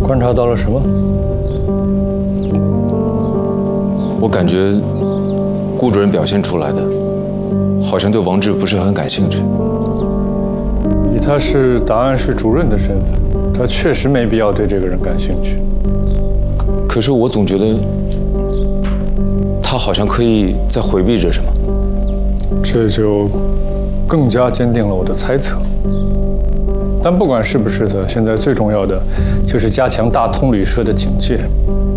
观察到了什么？ 我感觉顾主任表现出来的，好像对王志不是很感兴趣。 以他是档案室主任的身份，他确实没必要对这个人感兴趣。 可是我总觉得，他好像刻意在回避着什么。 这就更加坚定了我的猜测。但不管是不是的，现在最重要的就是加强大通旅社的警戒。